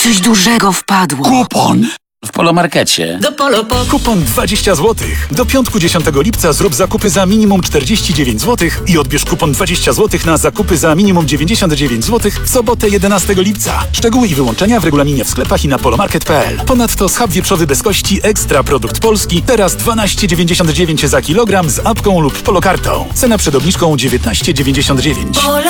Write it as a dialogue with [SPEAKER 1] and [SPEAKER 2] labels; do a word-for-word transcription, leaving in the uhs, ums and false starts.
[SPEAKER 1] coś dużego wpadło.
[SPEAKER 2] Kupon! W Polomarkecie.
[SPEAKER 3] Do Polo po...
[SPEAKER 4] Kupon dwadzieścia złotych. Do piątku dziesiątego lipca zrób zakupy za minimum czterdzieści dziewięć złotych i odbierz kupon dwadzieścia złotych na zakupy za minimum dziewięćdziesiąt dziewięć złotych w sobotę jedenastego lipca. Szczegóły i wyłączenia w regulaminie w sklepach i na polomarket kropka p l. Ponadto schab wieprzowy bez kości Ekstra Produkt Polski teraz dwanaście dziewięćdziesiąt dziewięć za kilogram z apką lub polokartą. Cena przed obniżką dziewiętnaście dziewięćdziesiąt dziewięć.